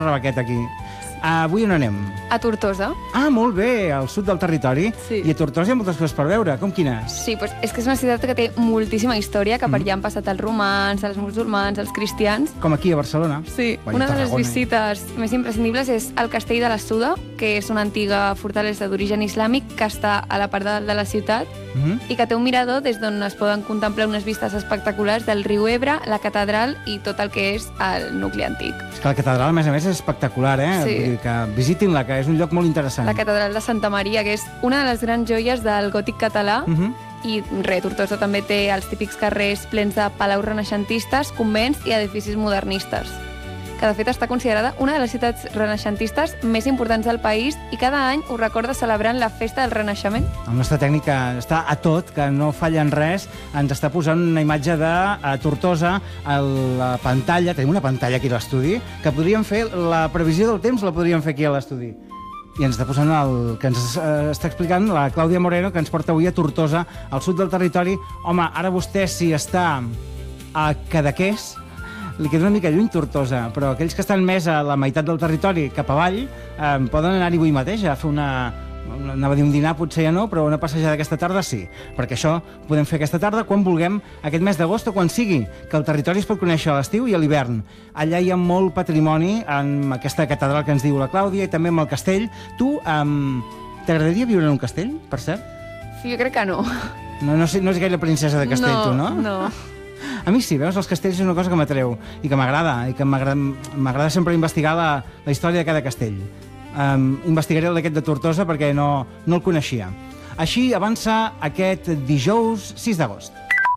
Rebequet aquí. Avui on anem? A Tortosa. Molt bé, al sud del territori. Sí. I a Tortosa hi ha moltes coses per veure. Com quines? Sí, doncs és que és una ciutat que té moltíssima història, que per allà han passat els romans, els musulmans, els cristians. Com aquí a Barcelona. Sí, una de les visites més imprescindibles és el castell de la Suda, que és una antiga fortalesa d'origen islàmic que està a la part de la ciutat i que té un mirador des d'on es poden contemplar unes vistes espectaculars del riu Ebre, la catedral i tot el que és el nucli antic. És que la catedral, a més, és espectacular, eh? Sí. Vull dir que visitin-la, que és un lloc molt interessant. La catedral de Santa Maria, que és una de les grans joies del gòtic català, i Tortosa també té els típics carrers plens de palaus renaixentistes, convents i edificis modernistes, que de fet està considerada una de les ciutats renaixentistes més importants del país i cada any ho recorda celebrant la festa del Renaixement. El nostre tècnic està a tot, que no falla en res, ens està posant una imatge de Tortosa a la pantalla. Tenim una pantalla aquí a l'estudi, que podríem fer la previsió del temps, la podríem fer aquí a l'estudi. I ens està posant que ens està explicant la Clàudia Moreno, que ens porta avui a Tortosa, al sud del territori. Home, ara vostè, si està a Cadaqués, li queda una mica lluny Tortosa, però aquells que estan més a la meitat del territori, cap avall, poden anar-hi avui mateix a fer anava a dir un dinar, potser ja no, però una passejada aquesta tarda sí, perquè això ho podem fer aquesta tarda quan vulguem, aquest mes d'agost o quan sigui, que el territori es pot conèixer a l'estiu i a l'hivern. Allà hi ha molt patrimoni amb aquesta catedral que ens diu la Clàudia i també amb el castell. Tu, t'agradaria viure en un castell, per cert? Sí, jo crec que no. No és gaire princesa de castell, tu, no? No. A mi sí, veus, els castells és una cosa que m'atreu i que m'agrada, i que m'agrada sempre investigar la història de cada castell. Investigaré el d'aquest de Tortosa perquè no el coneixia. Així avança aquest dijous 6 d'agost.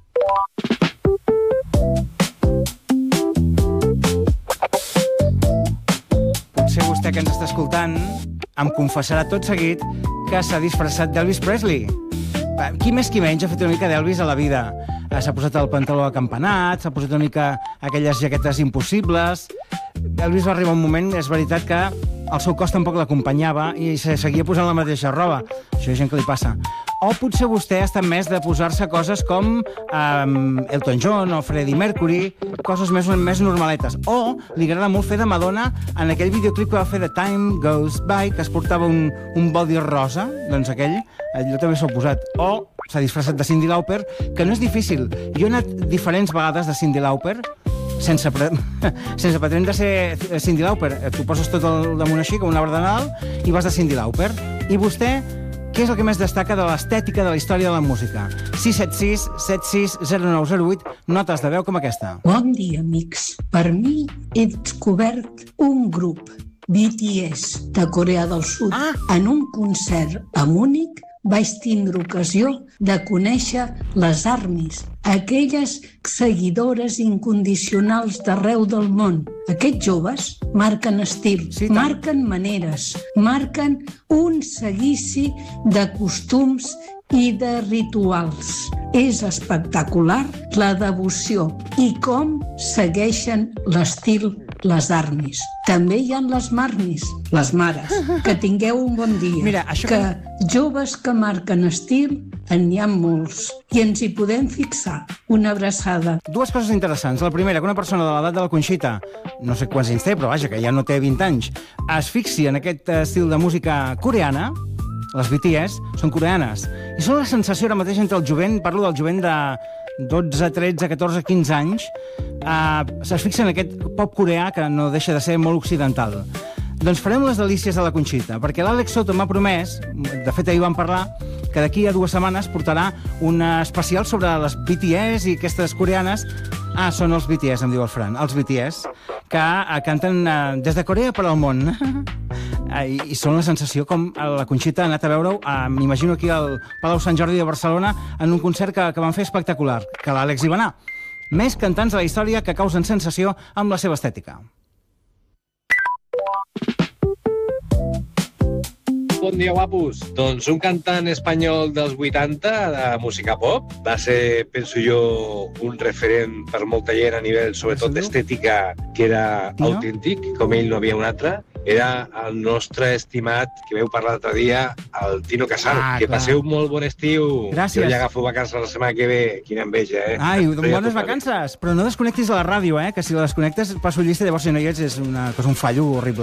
Potser vostè que ens està escoltant em confessarà tot seguit que s'ha disfressat d'Elvis Presley. Qui més qui menys ha fet una mica d'Elvis a la vida. S'ha posat el pantaló acampanat, s'ha posat una mica aquelles jaquetes impossibles. Elvis va arribar un moment, és veritat, que el seu cos tampoc l'acompanyava i se seguia posant la mateixa roba. Això hi ha gent que li passa. O potser vostè ha estat més de posar-se coses com Elton John o Freddie Mercury, coses més normaletes. O li agrada molt fer de Madonna en aquell videoclip que va fer de Time Goes By, que es portava un body rosa, doncs aquell, jo també s'ho he posat. O s'ha disfressat de Cyndi Lauper, que no és difícil. Jo he anat diferents vegades de Cyndi Lauper, sense pretendre ser Cyndi Lauper. Tu poses tot al damunt així, com un arbre de Nadal, i vas de Cyndi Lauper. I vostè, què és el que més destaca de l'estètica de la història de la música? 676 76 0908, notes de veu com aquesta. Bon dia, amics. Per mi he descobert un grup, BTS, de Corea del Sud. En un concert a Múnich vaig tindre ocasió de conèixer les ARMYs, aquelles seguidores incondicionals d'arreu del món. Aquests joves marquen estil, marquen maneres, marquen un seguici de costums i de rituals. És espectacular la devoció i com segueixen l'estil les ARMYs. També hi ha les MARMYs, les mares. Que tingueu un bon dia. Mira, que joves que marquen estil n'hi ha molts i ens hi podem fixar. Una abraçada. Dues coses interessants. La primera, que una persona de l'edat de la Conxita, no sé quants anys té, però vaja, que ja no té 20 anys, es fixi en aquest estil de música coreana. Les BTS són coreanes. I són la sensació ara mateix entre el jovent, parlo del jovent de 12, 13, 14, 15 anys, es fixa en aquest pop coreà que no deixa de ser molt occidental. Doncs farem les delícies de la Conxita, perquè l'Àlex Soto m'ha promès, de fet ahir vam parlar, que d'aquí a 2 setmanes portarà un especial sobre les BTS i aquestes coreanes. Són els BTS, em diu el Fran, els BTS, que canten des de Corea per al món. I són la sensació com la Conxita ha anat a veure-ho, m'imagino aquí al Palau Sant Jordi de Barcelona, en un concert que van fer espectacular, que l'Àlex hi va anar. Més cantants de la història que causen sensació amb la seva estètica. Bon dia, guapos. Doncs un cantant espanyol dels 80 de música pop. Va ser, penso jo, un referent per molta gent a nivell, sobretot d'estètica, que era autèntic, com ell no havia un altre. era el nostre estimat, que veu parlar l'altre dia, el Tino Casal. Que passeu molt bon estiu. Gràcies. Jo ja agafo vacances la setmana que ve. Quina enveja, eh? Ai, bones vacances. Però no desconnectis de la ràdio, que si la desconnectes passo llista, llavors si no hi ets és un fallo horrible.